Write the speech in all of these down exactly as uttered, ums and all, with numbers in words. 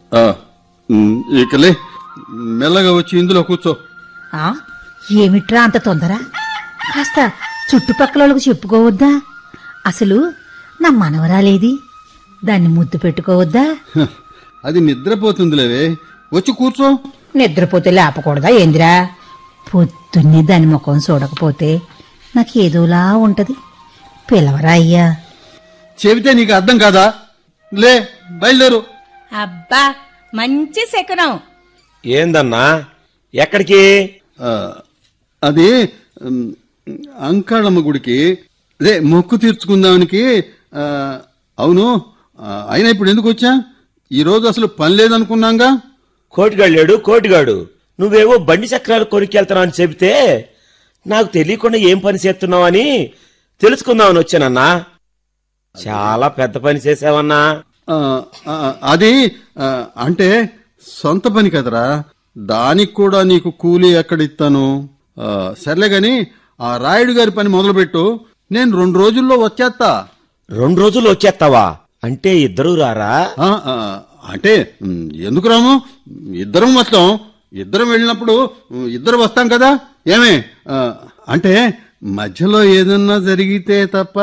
ఇకలే మెల్లగా వచ్చి ఇందులో కూర్చో. ఏమిట్రా అంత తొందర? కాస్త చుట్టుపక్కల వాళ్ళకు చెప్పుకోవద్దా? అసలు నా మనవరాలేది, దాన్ని ముద్దు పెట్టుకోవద్దా? అది నిద్రపోతుందిలేవే, వచ్చి కూర్చో. నిద్రపోతే లేపకూడదా ఏందిరా? పొద్దున్నే దాని ముఖం చూడకపోతే నాకేదోలా ఉంటది. పిలవరా అయ్యా. చెబితే నీకు అర్థం కాదా? లే బయలుదేరు. అబ్బా మంచి శకునం. ఏందన్నా ఎక్కడికి? అది అంకాళమ్మ గుడికి అదే మొక్కు తీర్చుకుందానికి. అవును, అయినా ఇప్పుడు ఎందుకు వచ్చా? ఈ రోజు అసలు పని లేదనుకున్నాంగా. కోటిగాడు లేడు. కోటిగాడు నువ్వేవో బండి చక్రాలు కొనుక్కెళ్తున్నావు అని చెబితే నాకు తెలియకుండా ఏం పని చేస్తున్నావని తెలుసుకుందామని వచ్చానన్నా. చాలా పెద్ద పని చేసావన్నా. అది అంటే సొంత పని కదరా, దానికి కూడా నీకు కూలీ ఎక్కడిస్తాను? సర్లే గాని ఆ రాయుడు గారి పని మొదలుపెట్టు, నేను రెండు రోజుల్లో వచ్చేస్తా. రెండు రోజుల్లో వచ్చేస్తావా? అంటే ఇద్దరు రారా? అంటే ఎందుకు రాము, ఇద్దరం వస్తాం. ఇద్దరం వెళ్ళినప్పుడు ఇద్దరు వస్తాం కదా. ఏమే అంటే మధ్యలో ఏదన్నా జరిగితే తప్ప.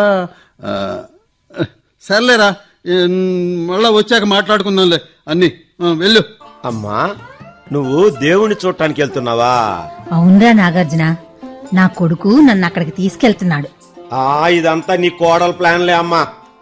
సర్లేరా, మళ్ళా వచ్చాక మాట్లాడుకుందాంలే అన్ని. వెళ్ళు. అమ్మా నువ్వు దేవుణ్ణి చూడటానికి వెళ్తున్నావా? అవునరా నాగార్జున, నా కొడుకు నన్ను అక్కడికి తీసుకెళ్తున్నాడు. ఆ ఇదంతా నీ కోడల ప్లాన్లే అమ్మా.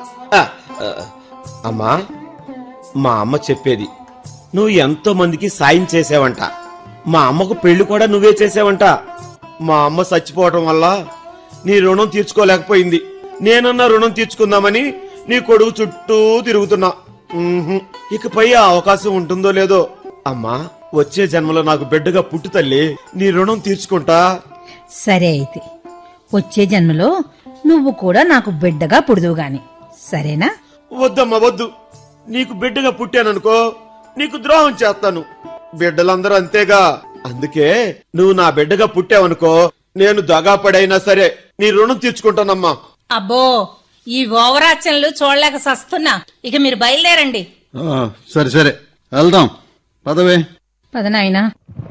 అమ్మా మా అమ్మ చెప్పేది, నువ్వు ఎంతో మందికి సాయం చేసావంట. మా అమ్మకు పెళ్లి కూడా నువ్వే చేసావంట. మా అమ్మ చచ్చిపోవటం వల్ల నీ రుణం తీర్చుకోలేకపోయింది. నేనన్నా రుణం తీర్చుకుందామని నీ కొడుకు చుట్టూ తిరుగుతున్నా. ఇకపై ఆ అవకాశం ఉంటుందో లేదో. అమ్మా వచ్చే జన్మలో నాకు బిడ్డగా పుట్టు తల్లి, నీ రుణం తీర్చుకుంటా. సరే అయితే వచ్చే జన్మలో నువ్వు కూడా నాకు బిడ్డగా పుడుదువు గాని, సరేనా? వద్దమ్మా వద్దు. నీకు బిడ్డగా పుట్టాననుకో నీకు ద్రోహం చేస్తాను. బిడ్డలందరూ అంతేగా. అందుకే నువ్వు నా బిడ్డగా పుట్టావనుకో నేను దగా పడైనా సరే నీ రుణం తీర్చుకుంటానమ్మా. అబ్బో ఈ ఓవరాచనలు చూడలేక సస్తున్నా. ఇక మీరు బయలుదేరండి. సరే సరే వెళ్దాం. పదవే. పదనాయనా.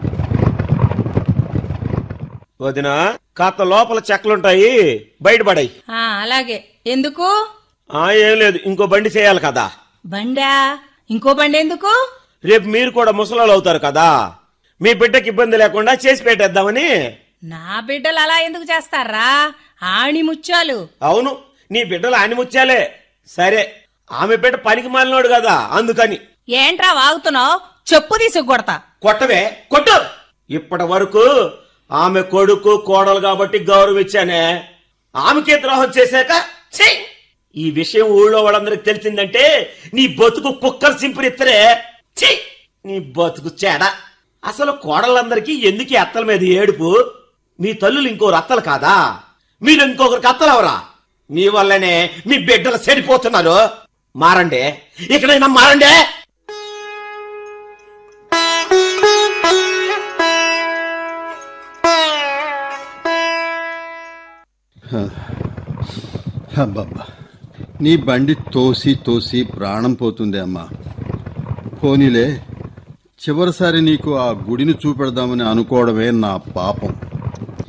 వదినా కాస్త లోపల చెక్కలుంటాయి, బయటపడాయి. అలాగే. ఎందుకు? ఆ ఏం లేదు, ఇంకో బండి చేయాలి కదా. బండా? ఇంకో బండి ఎందుకు? రేపు మీరు కూడా ముసలాళ్ళు అవుతారు కదా, మీ బిడ్డకి ఇబ్బంది లేకుండా చేసి పెట్టేద్దామని. నా బిడ్డలు అలా ఎందుకు చేస్తారా? ఆణి ముత్యాలు. అవును, నీ బిడ్డలు ఆణి ముత్యాలే. సరే ఆమె బిడ్డ పనికి మాలినోడు కదా, అందుకని. ఏంట్రా వాగుతున్నావు? చెప్పు తీసుకొడతా. కొట్టవే కొట్టు. ఇప్పటి వరకు ఆమె కొడుకు కోడలు కాబట్టి గౌరవం ఇచ్చానే, ఆమెకే ద్రోహం చేశాక ఈ విషయం ఊళ్ళో వాళ్ళందరికి తెలిసిందంటే నీ బతుకు కుక్కర్ సింపురిత్తరే. ఛీ, నీ బతుకు చేడ. అసలు కోడళ్ళందరికీ ఎందుకు అత్తల మీద ఏడుపు? మీ తల్లులు ఇంకోరు అత్తలు కాదా? మీరు ఇంకొకరికి అత్తలవరా? మీ వల్లనే మీ బిడ్డలు చెడిపోతున్నారు. మారండి, ఇక్కడైనా మారండి. అబ్బబ్బా, నీ బండి తోసి తోసి ప్రాణం పోతుంది అమ్మా. పోనీలే, చివరిసారి నీకు ఆ గుడిని చూపెడదామని అనుకోవడమే నా పాపం.